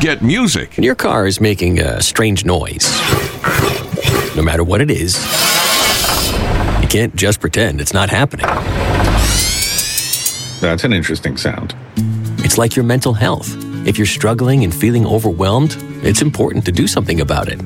Get music. When your car is making a strange noise, no matter what it is, you can't just pretend it's not happening. That's an interesting sound. It's like your mental health. If you're struggling and feeling overwhelmed, it's important to do something about it.